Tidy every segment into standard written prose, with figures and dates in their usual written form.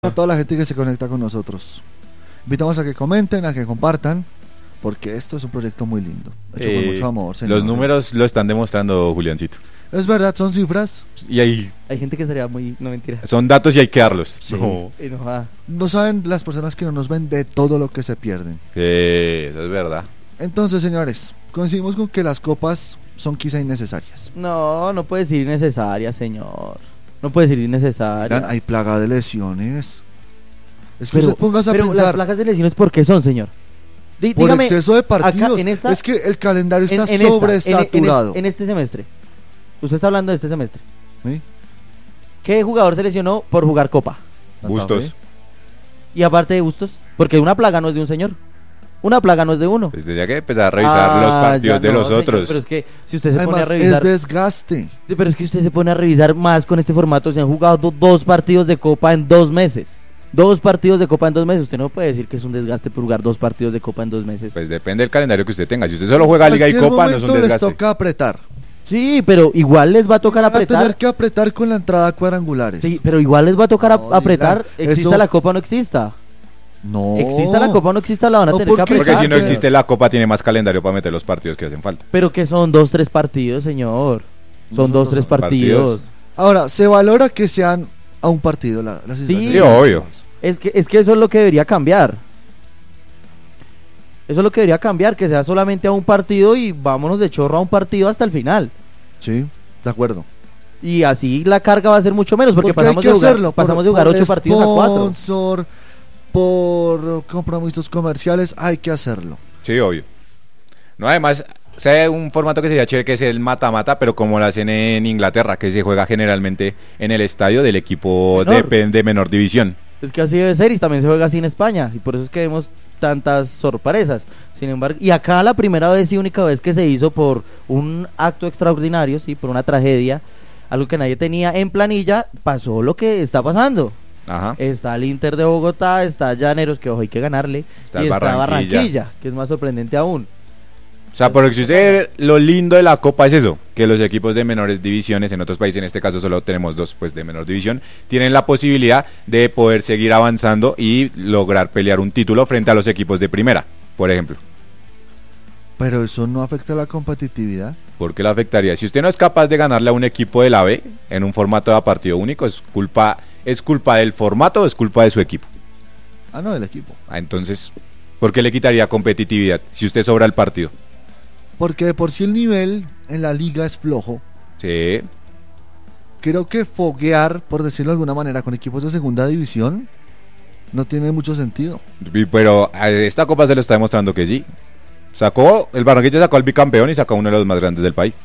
A toda la gente que se conecta con nosotros. Invitamos a que comenten, a que compartan, porque esto es un proyecto muy lindo, hecho con mucho amor, señor. Los números lo están demostrando, Juliancito. Es verdad, son cifras. Y hay gente que sería muy... No, mentira. Son datos y hay que darlos. Sí. No saben las personas que no nos ven de todo lo que se pierden. Eso es verdad. Entonces, señores, coincidimos con que las copas son quizá innecesarias. No puede ser innecesaria, señor. No puede ser innecesaria. Miran, hay plaga de lesiones. Es que usted póngase a pensar. Las plagas de lesiones, ¿por qué son, señor? Por dígame, exceso de partidos. Acá, es que el calendario está sobresaturado. En este semestre. Usted está hablando de este semestre. ¿Sí? ¿Qué jugador se lesionó por jugar Copa? Bustos. Y aparte de Bustos, porque una plaga no es de un señor. Una plaga no es de uno. Pues tendría que empezar a revisar los partidos de los señor, otros. Pero es que si usted se Además, pone a revisar... es desgaste. Sí, pero es que usted se pone a revisar más con este formato. Se han jugado 2 partidos de Copa en 2 meses. 2 partidos de Copa en 2 meses. Usted no puede decir que es un desgaste por jugar 2 partidos de Copa en 2 meses. Pues depende del calendario que usted tenga. Si usted solo juega Liga y Copa, no es un desgaste. Les toca apretar. Sí, pero igual les va a tocar apretar. Va a tener que apretar con la entrada a cuadrangulares. Sí, pero igual les va a tocar apretar. Exista la Copa o no exista. No. Exista la Copa o no exista, la van a tener que apretar. Porque si no existe la Copa, tiene más calendario para meter los partidos que hacen falta. Pero que son 2-3 partidos, señor. Son 2-3 partidos. Ahora, se valora que sean a un partido las sí, obvio. Es que eso es lo que debería cambiar. Eso es lo que debería cambiar, que sea solamente a un partido y vámonos de chorro a un partido hasta el final. Sí, de acuerdo. Y así la carga va a ser mucho menos, porque pasamos de jugar 8 partidos a 4. Por compromisos comerciales hay que hacerlo. Sí, obvio. No, además, sea un formato que sería chévere, que es el mata-mata, pero como lo hacen en Inglaterra, que se juega generalmente en el estadio del equipo de menor división. Es que así debe ser, y también se juega así en España, y por eso es que vemos tantas sorpresas. Sin embargo, y acá la primera vez y única vez que se hizo por un acto extraordinario, sí, por una tragedia, algo que nadie tenía en planilla, pasó lo que está pasando. Ajá. Está el Inter de Bogotá, está Llaneros, que ojo hay que ganarle, y está Barranquilla, que es más sorprendente aún. O sea, porque si usted lo lindo de la Copa es eso, que los equipos de menores divisiones, en otros países, en este caso solo tenemos 2 pues de menor división, tienen la posibilidad de poder seguir avanzando y lograr pelear un título frente a los equipos de primera, por ejemplo. Pero eso no afecta la competitividad. ¿Por qué la afectaría? Si usted no es capaz de ganarle a un equipo de la B en un formato de partido único, ¿es culpa del formato o es culpa de su equipo? No, del equipo. Entonces, ¿por qué le quitaría competitividad si usted sobra el partido? Porque de por sí el nivel en la liga es flojo. Sí. Creo que foguear, por decirlo de alguna manera, con equipos de segunda división no tiene mucho sentido. Pero a esta Copa se lo está demostrando que sí. El Barranquilla sacó al bicampeón y sacó uno de los más grandes del país.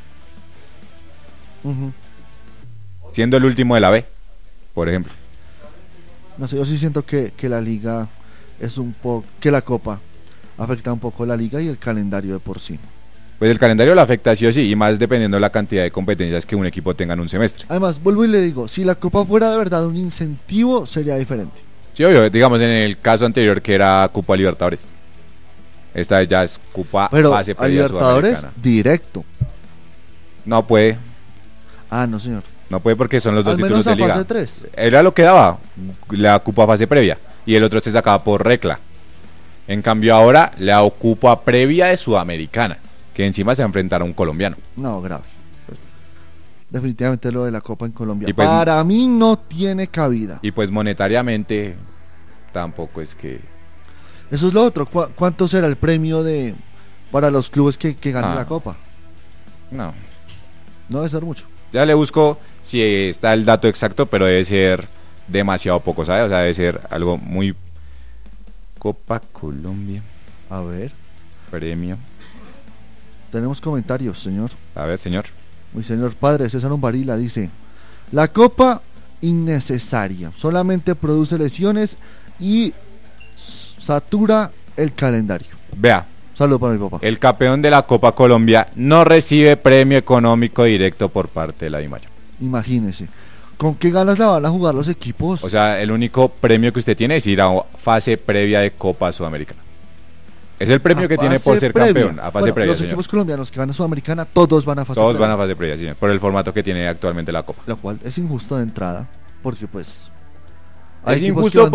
Siendo el último de la B, por ejemplo. No sé, yo sí siento que la liga es un poco, que la Copa afecta un poco la liga y el calendario de por sí. Pues el calendario lo afecta sí o sí, y más dependiendo de la cantidad de competencias que un equipo tenga en un semestre. Además, vuelvo y le digo, si la Copa fuera de verdad un incentivo, sería diferente. Sí, obvio, digamos en el caso anterior que era Copa Libertadores. Esta ya es Copa fase previa Libertadores directo. No puede. No, señor. No puede porque son los 2 títulos de liga. Fase 3. Era lo que daba la Copa fase previa y el otro se sacaba por regla. En cambio ahora la ocupa previa de Sudamericana, que encima se enfrentará a un colombiano. No, grave. Definitivamente lo de la Copa en Colombia. Pues, para mí no tiene cabida. Y pues monetariamente tampoco es que... Eso es lo otro. ¿Cuánto será el premio para los clubes que ganen la Copa? No debe ser mucho. Ya le busco si está el dato exacto, pero debe ser demasiado poco, ¿sabes? O sea, debe ser algo muy... Copa Colombia. A ver. Premio. Tenemos comentarios, señor. A ver, señor. Mi señor padre, César Umbarila, dice: la Copa innecesaria, solamente produce lesiones y satura el calendario. Vea. Saludos para mi papá. El campeón de la Copa Colombia no recibe premio económico directo por parte de la DIMAYOR. Imagínese. ¿Con qué ganas la van a jugar los equipos? O sea, el único premio que usted tiene es ir a fase previa de Copa Sudamericana. Es el premio que tiene por ser campeón, a fase previa, los equipos colombianos que van a Sudamericana, todos van a fase previa. Todos van a fase previa, sí, por el formato que tiene actualmente la Copa. Lo cual es injusto de entrada, porque pues Hay Es equipos que injusto van